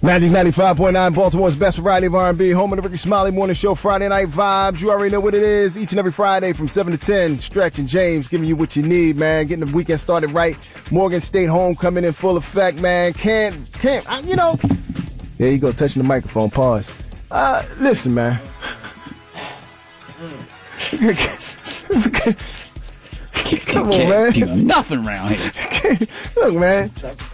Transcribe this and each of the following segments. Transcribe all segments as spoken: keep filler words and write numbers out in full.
Magic ninety-five point nine, Baltimore's best variety of R and B, home of the Ricky Smiley Morning Show, Friday Night Vibes. You already know what it is. Each and every Friday from seven to ten, Stretch and James giving you what you need, man. Getting the weekend started right. Morgan State homecoming in full effect, man. Can't, can't, I, you know. There you go, touching the microphone. Pause. Uh, listen, man. Come on, man. Do nothing around here. Look, man.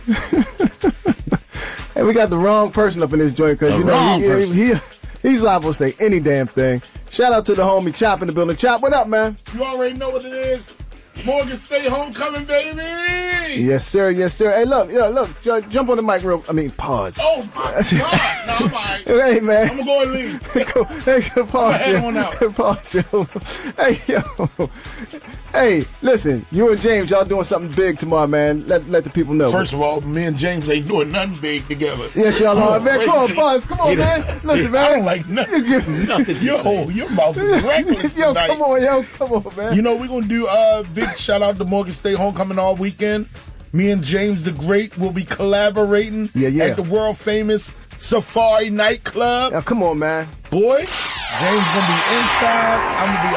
Hey, we got the wrong person up in this joint because, you know, he, he, he, he's liable to say any damn thing. Shout out to the homie Chop in the building. Chop, what up, man? You already know what it is. Morgan State homecoming, baby. Yes, sir. Yes, sir. Hey, look, yo, look, j- jump on the mic real. I mean, pause. Oh my God! No, I'm all right. Hey, man. I'm gonna go and leave. go, hey, go, pause. I'm head on out. Pause, yo. Hey, yo. Hey, listen, you and James, y'all doing something big tomorrow, man. Let let the people know. First of all, me and James ain't doing nothing big together. Yes, y'all are, man. Come on, pause. Come on, man. Listen, man. I don't like nothing. nothing yo, your mouth is reckless Yo, tonight. come on, yo, come on, man. You know, we're going to do a uh, big shout out to Morgan State homecoming all weekend. Me and James the Great will be collaborating yeah, yeah. at the world famous Safari nightclub. Now, come on, man. Boy, James going to be inside. I'm going to be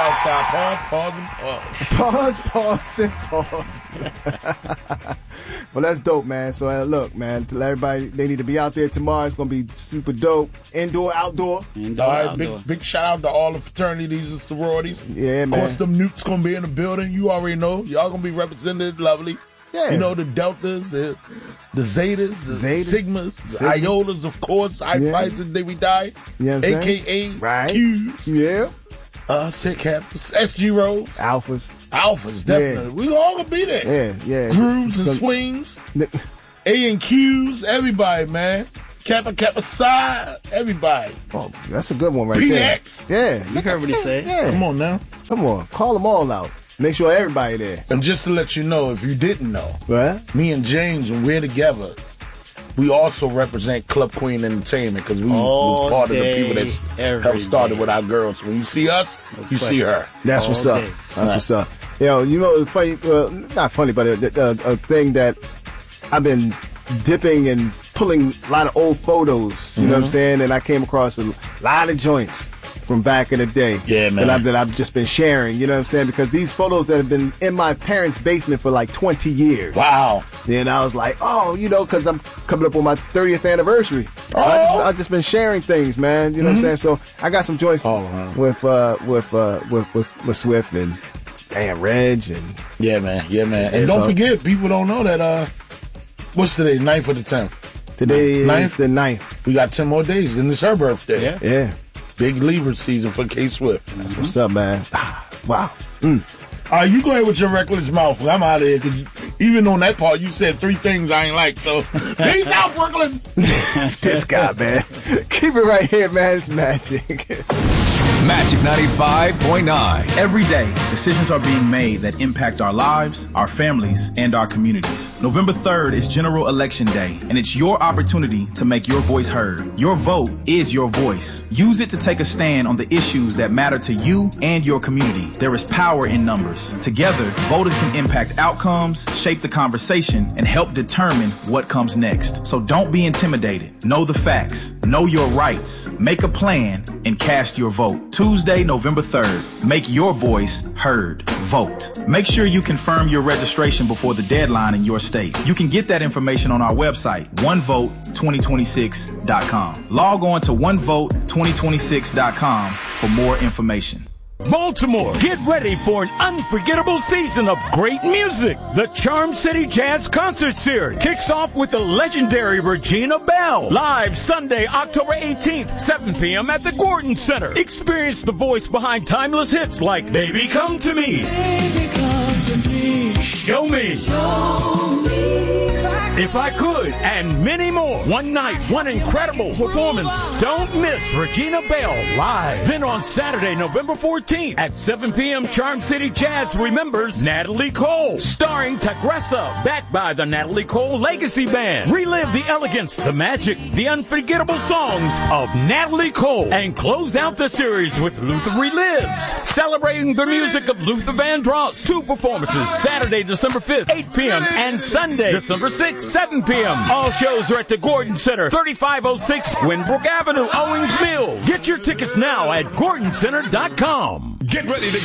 outside. Pause, pause, and pause. Pause, pause, and pause. Well, that's dope, man. So, uh, look, man, tell everybody they need to be out there tomorrow. It's going to be super dope. Indoor, outdoor. Indoor, all right, outdoor. big, big shout out to all the fraternities and sororities. Yeah, man. Of course, them nukes going to be in the building. You already know. Y'all going to be represented lovely. Yeah. You know, the deltas, the the zetas, the Zetas, sigmas, the Sigma. iotas, of course, I Yeah. fight the day we die, You know what I'm A K A Right. Qs, Yeah. uh, Sit Caps, S G Rows, Alphas. Alphas, definitely. We all gonna be there. Yeah, yeah. Grooves and It's swings, gonna- A and Qs, everybody, man. Kappa Kappa Psi, everybody. Oh, that's a good one right P X. there. Yeah. You heard what he said. Yeah. Come on now. Come on. Call them all out. Make sure everybody there. And just to let you know, if you didn't know, Right? me and James, when we're together, we also represent Club Queen Entertainment because we All was part of the day, people that every helped started day. with our girls. When you see us, you question. see her. That's All what's up. day. That's Right. what's up. Yo, you know, it's funny, well, not funny, but a, a, a thing that I've been dipping and pulling a lot of old photos, you Mm-hmm. know what I'm saying? And I came across a lot of joints from back in the day. Yeah, man. That I've, that I've just been sharing, you know what I'm saying? Because these photos that have been in my parents' basement for like twenty years. Wow. And I was like, oh, you know, because I'm coming up on my thirtieth anniversary. Oh. I just, I've just been sharing things, man. You know Mm-hmm. what I'm saying? So I got some joints Oh, wow. with, uh, with, uh, with, with, with Swift and, and Reg and Yeah, man. Yeah, man. And Yeah, don't so- forget, people don't know that, uh, what's today, ninth or the tenth? today is Ninth? the ninth. We got ten more days, and it's her birthday. Yeah. Yeah. Big Libra season for K Swift. That's what's up, man. Wow. Mm. All right, you go ahead with your reckless mouth. I'm out of here because even on that part, you said three things I ain't like. So, peace out, Brooklyn. This guy, man. Keep it right here, man. It's magic. Magic ninety-five point nine. Every day, decisions are being made that impact our lives, our families, and our communities. November third is General Election Day, and it's your opportunity to make your voice heard. Your vote is your voice. Use it to take a stand on the issues that matter to you and your community. There is power in numbers. Together, voters can impact outcomes, shape the conversation, and help determine what comes next. So don't be intimidated. Know the facts. Know your rights. Make a plan and cast your vote. Tuesday, November third. Make your voice heard. Vote. Make sure you confirm your registration before the deadline in your state. You can get that information on our website, one vote twenty twenty-six dot com. Log on to one vote twenty twenty-six dot com for more information. Baltimore, get ready for an unforgettable season of great music. The Charm City Jazz Concert Series kicks off with the legendary Regina Belle. Live Sunday, October eighteenth, seven p.m. at the Gordon Center. Experience the voice behind timeless hits like Baby Come to Me, Baby, come to me. Show Me, Show me If I Could, and many more. One night, one incredible performance. Don't miss Regina Belle live. Then on Saturday, November fourteenth at seven p.m., Charm City Jazz remembers Natalie Cole, starring Tagressa, backed by the Natalie Cole Legacy Band. Relive the elegance, the magic, the unforgettable songs of Natalie Cole, and close out the series with Luther Relives, celebrating the music of Luther Vandross. Two performances, Saturday, December fifth, eight p.m., and Sunday, December sixth, seven p.m. All shows are at the Gordon Center, thirty-five oh six Winbrook Avenue, Owings Mills. Get your tickets now at gordon center dot com. Get ready to